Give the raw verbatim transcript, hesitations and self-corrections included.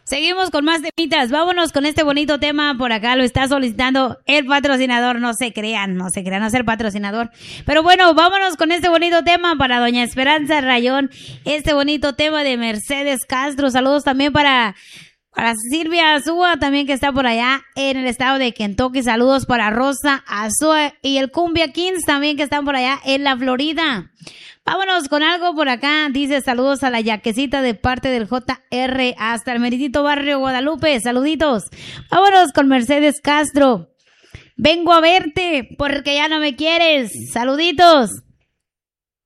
Seguimos con más temitas. Vámonos con este bonito tema. Por acá lo está solicitando el patrocinador. No se crean, no se crean, no ser patrocinador. Pero bueno, vámonos con este bonito tema para doña Esperanza Rayón. Este bonito tema de Mercedes Castro. Saludos también para... Para Silvia Azúa, también que está por allá en el estado de Kentucky. Saludos para Rosa Azúa y el Cumbia Kings también que están por allá en la Florida. Vámonos con algo por acá. Dice saludos a la yaquecita de parte del J R hasta el meritito barrio Guadalupe. Saluditos. Vámonos con Mercedes Castro. Vengo a verte porque ya no me quieres. Saluditos.